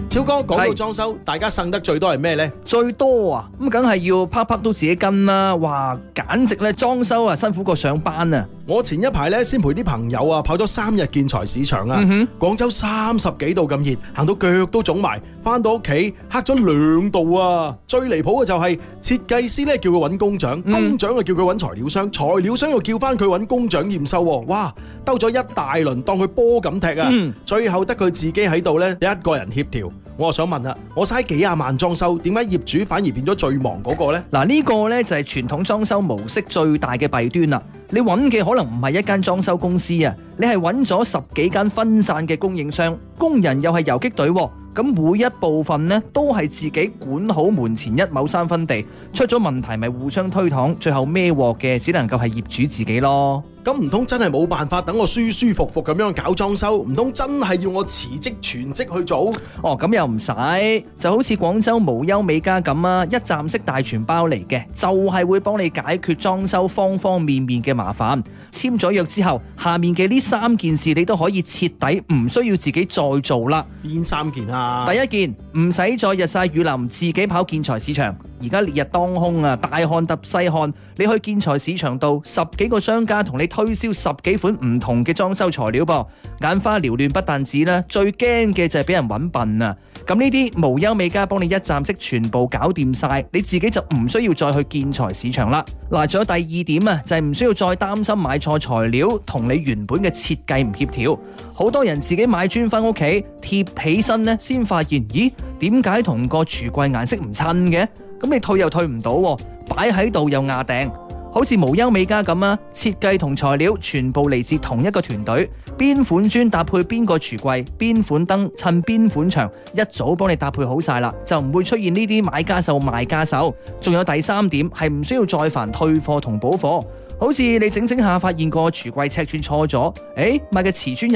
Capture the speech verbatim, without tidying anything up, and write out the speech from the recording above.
超哥講到裝修，大家呻得最多係咩呢？ 最多啊，咁梗係要啪啪都自己跟啦。哇，簡直咧裝修啊辛苦過上班啊！ 我前一排咧先陪啲朋友啊跑咗三日建材市場啊， 嗯廣州三十幾度咁熱，行到腳都腫埋，翻到屋企黑咗兩度啊！最離譜嘅就係設計師咧叫佢揾工長， 嗯工長又叫佢揾材料商，材料商又叫翻佢揾工長驗收喎。哇，兜咗一大輪，當佢波咁踢啊！ 嗯最後得佢自己喺度咧一個人協調。我又想問啦，我嘥幾廿萬裝修，點解業主反而變咗最忙嗰個呢？ 嗱，呢個呢就係傳統裝修模式最大嘅弊端啦。你揾嘅可能唔係一間裝修公司啊，你係揾咗十幾間分散嘅供應商，工人又係游擊隊喎。咁每一部分呢都係自己管好門前一畝三分地，出咗問題咪互相推搪，最後孭鑊嘅只能夠係業主自己咯。 咁唔通真係冇辦法等我舒舒服服咁樣搞裝修？唔通真係要我辭職全職去做？ 哦，咁又唔使，就好似廣州無憂美家咁啊，一站式大全包嚟嘅，就係會幫你解決裝修方方面面嘅麻煩。簽咗約之後，下面嘅呢三件事你都可以徹底唔需要自己再做啦。 邊三件啊？ 第一件，唔使再日曬雨淋自己跑建材市場。而家烈日當空啊，大汗揼細汗，你去建材市場度，十幾個商家同你推銷十幾款唔同嘅裝修材料噃，眼花繚亂不但止啦，最驚嘅就係俾人揾笨啊！咁呢啲無憂美家幫你一站式全部搞掂晒，你自己就唔需要再去建材市場啦。嗱，仲有第二點啊，就係唔需要再擔心買錯材料同你原本嘅設計唔協調。好多人自己買磚翻屋企貼起身呢，先發現，咦，點解同個櫥櫃顏色唔襯嘅？咁你退又退唔到，擺喺度又壓定。好似無憂美家咁啊，設計同材料全部嚟自同一個團隊，邊款磚搭配邊個櫥櫃，邊款燈襯邊款牆，一早幫你搭配好晒啦，就唔會出現呢啲買家秀賣家手。仲有第三點係唔需要再煩退貨同補貨，好似你整整下發現個櫥櫃尺寸錯咗，誒買嘅瓷磚